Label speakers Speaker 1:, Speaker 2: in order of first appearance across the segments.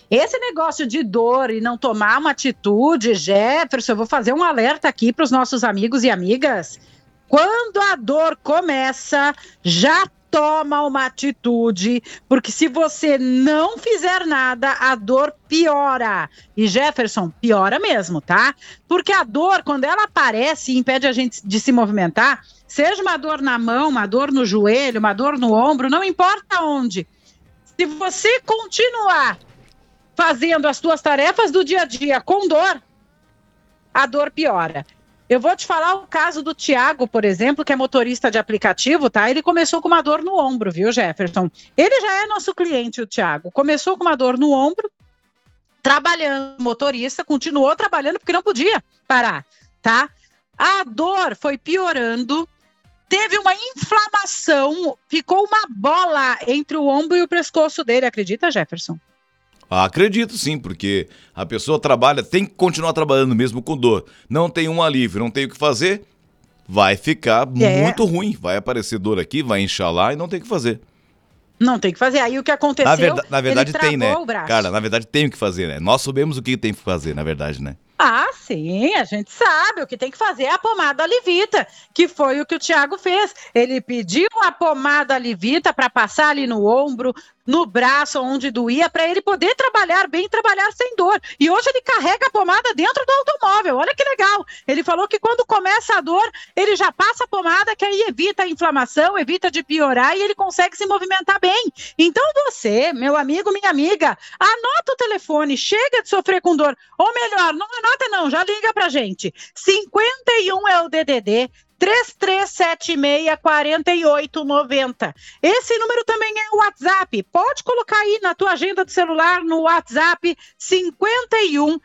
Speaker 1: Esse negócio de dor e não tomar uma atitude, Jefferson, eu vou fazer um alerta aqui para os nossos amigos e amigas. Quando a dor começa, já toma uma atitude, porque se você não fizer nada, a dor piora. E Jefferson, piora mesmo, tá? Porque a dor, quando ela aparece e impede a gente de se movimentar, seja uma dor na mão, uma dor no joelho, uma dor no ombro, não importa onde. Se você continuar fazendo as suas tarefas do dia a dia com dor, a dor piora. Eu vou te falar o caso do Tiago, por exemplo, que é motorista de aplicativo, tá? Ele começou com uma dor no ombro, viu, Jefferson? Ele já é nosso cliente, o Tiago. Começou com uma dor no ombro, trabalhando, motorista, continuou trabalhando porque não podia parar, tá? A dor foi piorando, teve uma inflamação, ficou uma bola entre o ombro e o pescoço dele, acredita, Jefferson?
Speaker 2: Acredito sim, porque a pessoa trabalha, tem que continuar trabalhando mesmo com dor. Não tem um alívio, não tem o que fazer, vai ficar muito ruim. Vai aparecer dor aqui, vai inchar lá e não tem o que fazer.
Speaker 1: Não tem o que fazer. Aí o que aconteceu,
Speaker 2: na verdade
Speaker 1: ele
Speaker 2: tem, né?
Speaker 1: travou o braço.
Speaker 2: Cara, na verdade tem o que fazer, né? Nós sabemos o que tem que fazer, na verdade, né?
Speaker 1: Ah, sim, a gente sabe. O que tem que fazer é a pomada Livita, que foi o que o Thiago fez. Ele pediu a pomada Livita para passar ali no ombro, no braço, onde doía, para ele poder trabalhar bem, trabalhar sem dor. E hoje ele carrega a pomada dentro do automóvel. Olha que legal. Ele falou que quando começa a dor, ele já passa a pomada, que aí evita a inflamação, evita de piorar e ele consegue se movimentar bem. Então você, meu amigo, minha amiga, anota o telefone, chega de sofrer com dor. Ou melhor, não anota não, já liga pra gente. 51 é o DDD. 3376-4890. Esse número também é o WhatsApp. Pode colocar aí na tua agenda do celular, no WhatsApp, 51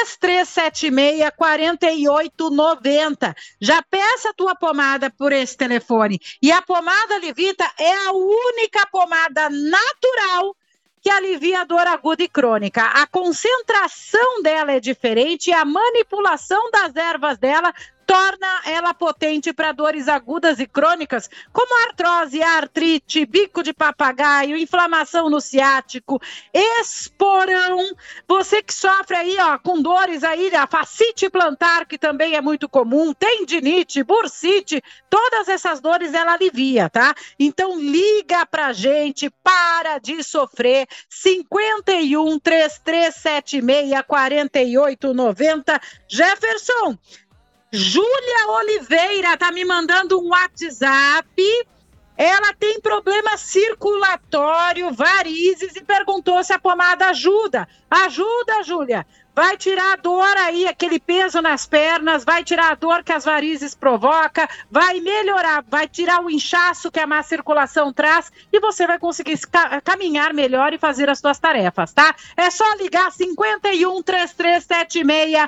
Speaker 1: 3376-4890. Já peça a tua pomada por esse telefone. E a pomada Livita é a única pomada natural que alivia a dor aguda e crônica. A concentração dela é diferente e a manipulação das ervas dela torna ela potente para dores agudas e crônicas, como artrose, artrite, bico de papagaio, inflamação no ciático, esporão. Você que sofre aí, ó, com dores aí, a fascite plantar, que também é muito comum, tendinite, bursite, todas essas dores ela alivia, tá? Então liga pra gente, para de sofrer, 51 3376 4890. Jefferson, Júlia Oliveira tá me mandando um WhatsApp. Ela tem problema circulatório, varizes e perguntou se a pomada ajuda. Ajuda, Júlia. Vai tirar a dor aí, aquele peso nas pernas, vai tirar a dor que as varizes provoca, vai melhorar, vai tirar o inchaço que a má circulação traz e você vai conseguir caminhar melhor e fazer as suas tarefas, tá? É só ligar 51 3376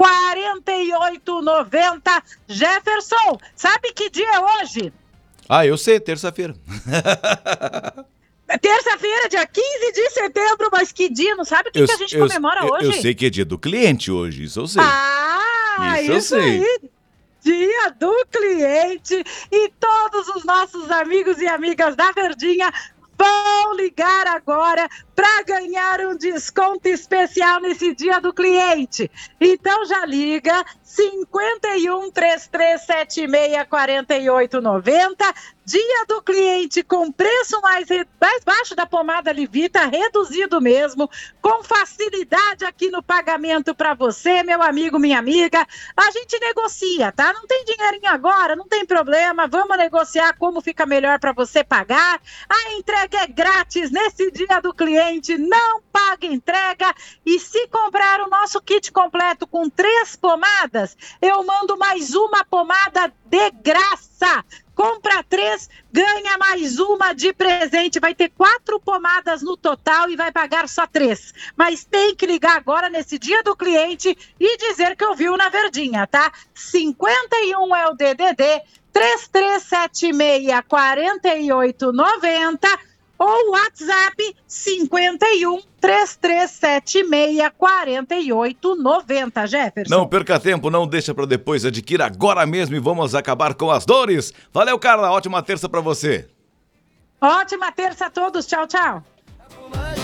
Speaker 1: 4890. Jefferson, sabe que dia é hoje?
Speaker 2: Ah, eu sei, terça-feira.
Speaker 1: Terça-feira, dia 15 de setembro, mas que dia? Não sabe o que a gente comemora hoje?
Speaker 2: Eu sei que é dia do cliente hoje, isso eu sei.
Speaker 1: Ah,
Speaker 2: isso eu sei.
Speaker 1: Aí. Dia do cliente. E todos os nossos amigos e amigas da Verdinha vão ligar agora para ganhar um desconto especial nesse dia do cliente. Então já liga 51 3376 4890. Dia do cliente com preço mais baixo da pomada Livita, reduzido mesmo, com facilidade aqui no pagamento para você, meu amigo, minha amiga. A gente negocia, tá? Não tem dinheirinho agora, não tem problema, vamos negociar como fica melhor para você pagar. A entrega é grátis nesse dia do cliente, não paga entrega. E se comprar o nosso kit completo com 3 pomadas, eu mando mais uma pomada de graça. Compra 3, ganha mais uma de presente. Vai ter 4 pomadas no total e vai pagar só 3. Mas tem que ligar agora nesse dia do cliente e dizer que ouviu na Verdinha, tá? 51 é o DDD, 3376 4890 ou WhatsApp 51 3376 4890, Jefferson.
Speaker 2: Não perca tempo, não deixa pra depois, adquira agora mesmo e vamos acabar com as dores. Valeu, Carla, ótima terça pra você.
Speaker 1: Ótima terça a todos, tchau, tchau.